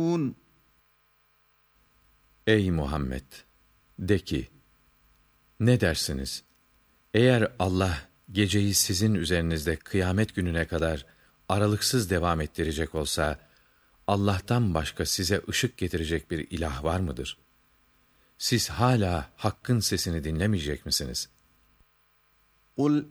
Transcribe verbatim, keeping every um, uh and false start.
تقولون Ey Muhammed! De ki, ne dersiniz? Eğer Allah geceyi sizin üzerinizde kıyamet gününe kadar aralıksız devam ettirecek olsa, Allah'tan başka size ışık getirecek bir ilah var mıdır? Siz hala Hakk'ın sesini dinlemeyecek misiniz? قل